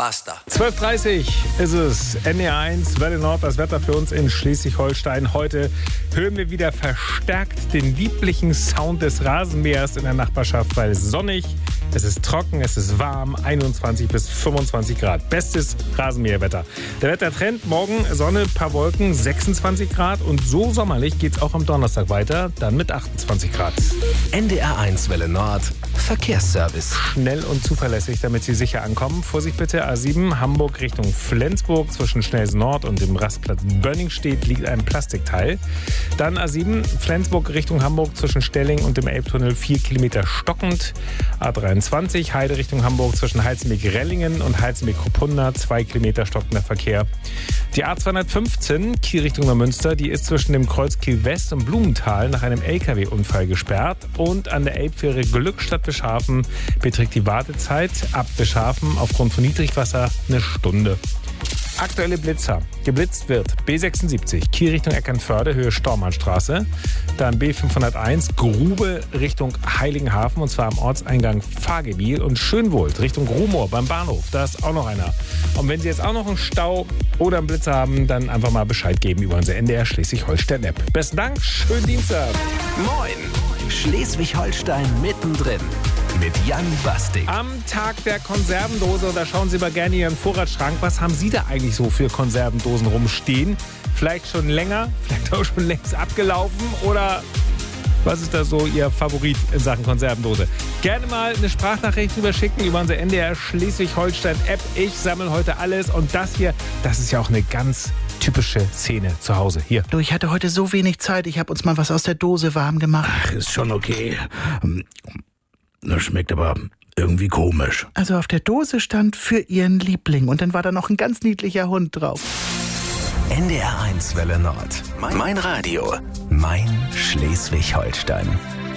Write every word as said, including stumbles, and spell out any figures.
Basta. zwölf Uhr dreißig ist es, N D R eins, Welle Nord, das Wetter für uns in Schleswig-Holstein. Heute hören wir wieder verstärkt den lieblichen Sound des Rasenmähers in der Nachbarschaft, weil es sonnig, es ist trocken, es ist warm, einundzwanzig bis fünfundzwanzig Grad. Bestes Rasenmäherwetter. Der Wettertrend, morgen Sonne, paar Wolken, sechsundzwanzig Grad und so sommerlich geht es auch am Donnerstag weiter, dann mit achtundzwanzig Grad. N D R eins Welle Nord, Verkehrsservice. Schnell und zuverlässig, damit Sie sicher ankommen. Vorsicht bitte, A sieben, Hamburg Richtung Flensburg, zwischen Schnelsen Nord und dem Rastplatz Bönningstedt liegt ein Plastikteil. Dann A sieben, Flensburg Richtung Hamburg, zwischen Stelling und dem Elbtunnel vier Kilometer stockend. A dreiundzwanzig, Heide Richtung Hamburg, zwischen Heizenbeek-Rellingen und Heizenbeek-Kruppunda, zwei Kilometer stockender Verkehr. Die A zweihundertfünfzehn, Kiel Richtung Neumünster, die ist zwischen dem Kreuz Kiel West und Blumenthal nach einem L K W-Unfall gesperrt. Und an der Elbfähre Glückstadt-Bischhafen beträgt die Wartezeit ab Bischhafen aufgrund von Niedrigwasser eine Stunde. Aktuelle Blitzer. Geblitzt wird B sechsundsiebzig, Kiel Richtung Eckernförde, Höhe Stormannstraße. Dann B fünfhunderteins, Grube Richtung Heiligenhafen, und zwar am Ortseingang Fahrgebiel. Und Schönwold Richtung Rumohr beim Bahnhof, da ist auch noch einer. Und wenn Sie jetzt auch noch einen Stau oder einen Blitzer haben, dann einfach mal Bescheid geben über unsere N D R Schleswig-Holstein-App. Besten Dank, schönen Dienstag. Moin, Schleswig-Holstein mittendrin mit Jan Bastik. Am Tag der Konservendose, da schauen Sie mal gerne in Ihren Vorratsschrank. Was haben Sie da eigentlich so für Konservendosen rumstehen? Vielleicht schon länger, vielleicht auch schon längst abgelaufen, oder was ist da so Ihr Favorit in Sachen Konservendose? Gerne mal eine Sprachnachricht drüber schicken über unsere N D R Schleswig-Holstein-App. Ich sammle heute alles, und das hier, das ist ja auch eine ganz typische Szene zu Hause. Hier. Du, ich hatte heute so wenig Zeit, ich habe uns mal was aus der Dose warm gemacht. Ach, ist schon okay. Das schmeckt aber irgendwie komisch. Also auf der Dose stand für ihren Liebling, und dann war da noch ein ganz niedlicher Hund drauf. N D R eins Welle Nord. Mein Radio. Mein Schleswig-Holstein.